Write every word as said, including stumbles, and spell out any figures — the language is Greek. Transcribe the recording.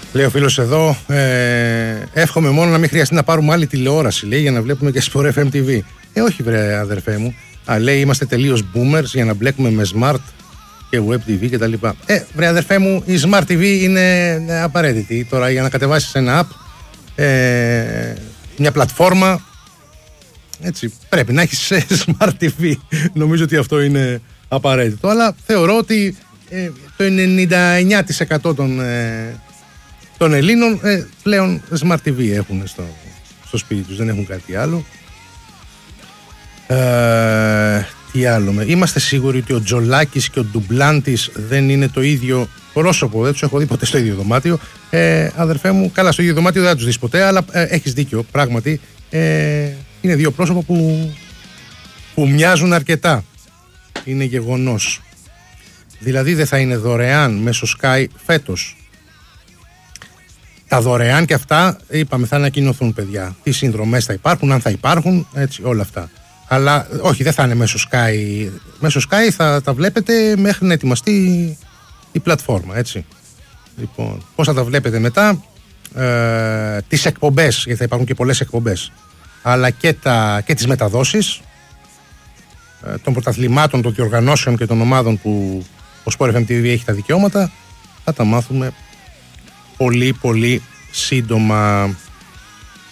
Λέει ο φίλος εδώ, ε, εύχομαι μόνο να μην χρειαστεί να πάρουμε άλλη τηλεόραση, λέει, για να βλέπουμε και Sport εφ εμ τι βι. Ε, όχι βρε αδερφέ μου. Α, λέει, είμαστε τελείως boomers για να μπλέκουμε με smart και web τι βι κτλ. Ε, βρε αδερφέ μου, η smart τι βι είναι απαραίτητη. Τώρα για να κατεβάσεις ένα app, ε, μια πλατφόρμα, έτσι, πρέπει να έχεις smart τι βι. Νομίζω ότι αυτό είναι απαραίτητο. Αλλά θεωρώ ότι ε, το ενενήντα εννιά τοις εκατό των... Ε, των Ελλήνων ε, πλέον Smart τι βι έχουν στο, στο σπίτι τους, δεν έχουν κάτι άλλο. Ε, τι άλλο, είμαστε σίγουροι ότι ο Τζολάκης και ο Ντουμπλάντης δεν είναι το ίδιο πρόσωπο, δεν τους έχω δει ποτέ στο ίδιο δωμάτιο. Ε, αδερφέ μου, καλά, στο ίδιο δωμάτιο δεν θα τους δεις ποτέ, αλλά ε, έχεις δίκιο, πράγματι ε, είναι δύο πρόσωπα που, που μοιάζουν αρκετά, είναι γεγονός. Δηλαδή δεν θα είναι δωρεάν μέσω Sky φέτος. Τα δωρεάν και αυτά, είπαμε, θα ανακοινωθούν, παιδιά. Τι συνδρομές θα υπάρχουν, αν θα υπάρχουν, έτσι, όλα αυτά. Αλλά όχι, δεν θα είναι μέσω Sky. Μέσω Sky θα τα βλέπετε μέχρι να ετοιμαστεί η, η πλατφόρμα, έτσι. Λοιπόν, πώς θα τα βλέπετε μετά, ε, τις εκπομπές, γιατί θα υπάρχουν και πολλές εκπομπές, αλλά και, τα, και τις μεταδόσεις ε, των πρωταθλημάτων, των διοργανώσεων και των ομάδων που ο Sport εφ εμ τι βι έχει τα δικαιώματα, θα τα μάθουμε πολύ πολύ σύντομα.